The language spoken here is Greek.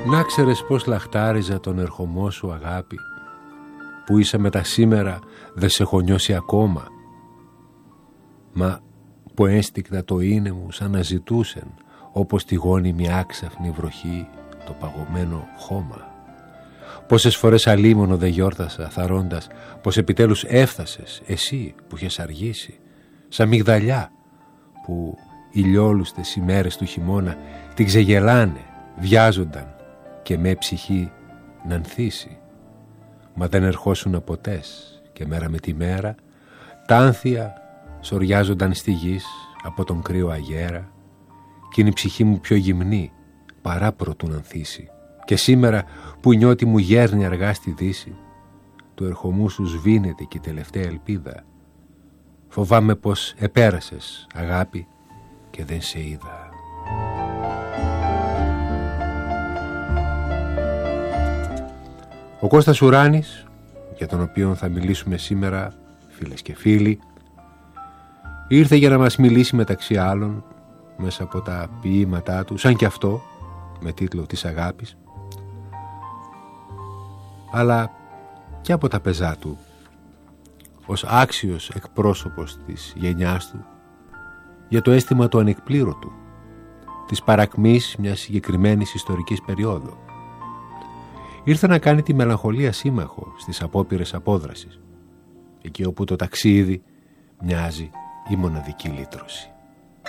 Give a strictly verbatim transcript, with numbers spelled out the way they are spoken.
Να ξέρες πως λαχτάριζα τον ερχομό σου αγάπη, που είσαι με τα σήμερα δε σε έχω νιώσει ακόμα. Μα που ένστικτα το είναι μου σαν να ζητούσεν, όπως τη γόνιμη άξαφνη βροχή το παγωμένο χώμα. Πόσες φορές αλίμονο δε γιόρτασα θαρώντας πως επιτέλους έφτασες εσύ που είχες αργήσει, σαν μυγδαλιά που ηλιόλουστες ημέρες του χειμώνα την ξεγελάνε, βιάζονταν και με ψυχή να ανθίσει. Μα δεν ερχόσουν ποτές και μέρα με τη μέρα τα άνθια σοριάζονταν στη γης από τον κρύο αγέρα κι είναι η ψυχή μου πιο γυμνή παρά προτού να ανθίσει. Και σήμερα που η νιώτη μου γέρνει αργά στη δύση, του ερχομού σου σβήνεται και η τελευταία ελπίδα. Φοβάμαι πως επέρασες αγάπη και δεν σε είδα. Ο Κώστας Ουράνης, για τον οποίο θα μιλήσουμε σήμερα, φίλες και φίλοι, ήρθε για να μας μιλήσει μεταξύ άλλων μέσα από τα ποίηματά του, σαν και αυτό με τίτλο «Της αγάπης», αλλά και από τα πεζά του ως άξιος εκπρόσωπος της γενιάς του για το αίσθημα του ανεκπλήρωτου, της παρακμής μιας συγκεκριμένης ιστορικής περίοδου. Ήρθε να κάνει τη μελαγχολία σύμμαχο στις απόπειρες απόδρασης, εκεί όπου το ταξίδι μοιάζει η μοναδική λύτρωση.